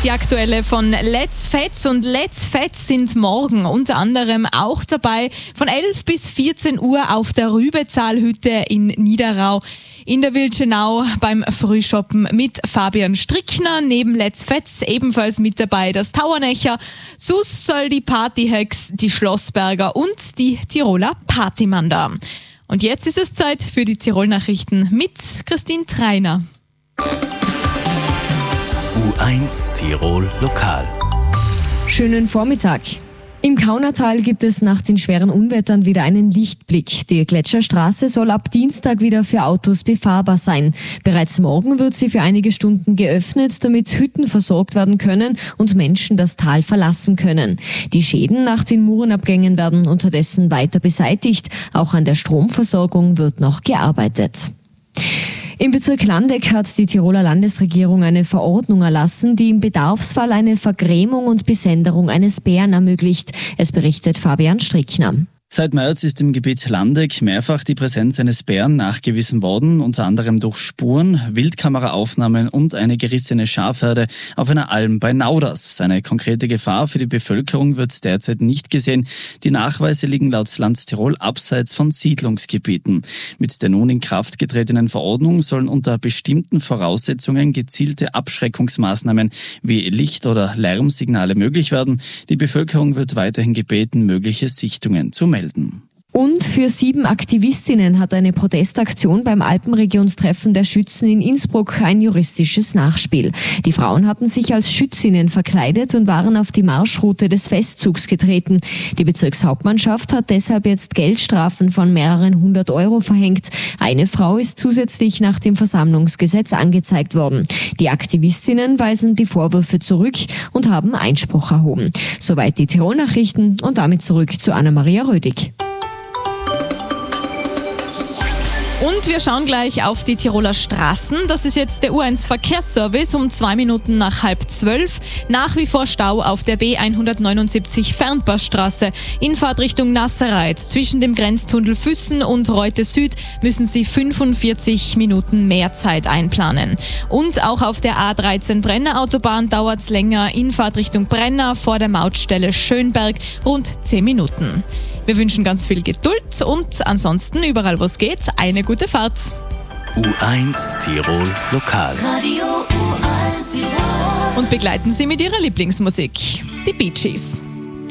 Die aktuelle von Let's Fetz, und Let's Fetz sind morgen unter anderem auch dabei von 11 bis 14 Uhr auf der Rübezahlhütte in Niederau. In der Wildschenau beim Frühshoppen mit Fabian Strickner, neben Let's Fetz ebenfalls mit dabei das Tauernecher, sus soll die Partyhex, die Schlossberger und die Tiroler Partymanda. Und jetzt ist es Zeit für die Tirol-Nachrichten mit Christine Treiner. U1 Tirol Lokal. Schönen Vormittag. Im Kaunertal gibt es nach den schweren Unwettern wieder einen Lichtblick. Die Gletscherstraße soll ab Dienstag wieder für Autos befahrbar sein. Bereits morgen wird sie für einige Stunden geöffnet, damit Hütten versorgt werden können und Menschen das Tal verlassen können. Die Schäden nach den Murenabgängen werden unterdessen weiter beseitigt. Auch an der Stromversorgung wird noch gearbeitet. Im Bezirk Landeck hat die Tiroler Landesregierung eine Verordnung erlassen, die im Bedarfsfall eine Vergrämung und Besenderung eines Bären ermöglicht. Es berichtet Fabian Strickner. Seit März ist im Gebiet Landeck mehrfach die Präsenz eines Bären nachgewiesen worden, unter anderem durch Spuren, Wildkameraaufnahmen und eine gerissene Schafherde auf einer Alm bei Nauders. Eine konkrete Gefahr für die Bevölkerung wird derzeit nicht gesehen. Die Nachweise liegen laut Land Tirol abseits von Siedlungsgebieten. Mit der nun in Kraft getretenen Verordnung sollen unter bestimmten Voraussetzungen gezielte Abschreckungsmaßnahmen wie Licht- oder Lärmsignale möglich werden. Die Bevölkerung wird weiterhin gebeten, mögliche Sichtungen zu melden. Und für 7 Aktivistinnen hat eine Protestaktion beim Alpenregionstreffen der Schützen in Innsbruck ein juristisches Nachspiel. Die Frauen hatten sich als Schützinnen verkleidet und waren auf die Marschroute des Festzugs getreten. Die Bezirkshauptmannschaft hat deshalb jetzt Geldstrafen von mehreren 100 Euro verhängt. Eine Frau ist zusätzlich nach dem Versammlungsgesetz angezeigt worden. Die Aktivistinnen weisen die Vorwürfe zurück und haben Einspruch erhoben. Soweit die Tirol-Nachrichten und damit zurück zu Anna-Maria Rödig. Und wir schauen gleich auf die Tiroler Straßen. Das ist jetzt der U1 Verkehrsservice um 2 Minuten nach 11:30. Nach wie vor Stau auf der B179 Fernpassstraße. In Fahrtrichtung Nasserreit. Zwischen dem Grenztunnel Füssen und Reute Süd müssen Sie 45 Minuten mehr Zeit einplanen. Und auch auf der A13 Brenner Autobahn dauert es länger. In Fahrtrichtung Brenner vor der Mautstelle Schönberg rund 10 Minuten. Wir wünschen ganz viel Geduld und ansonsten überall, wo es geht, eine gute Fahrt. U1 Tirol Lokal. Radio U1 Tirol. Und begleiten Sie mit Ihrer Lieblingsmusik, die Bee Gees.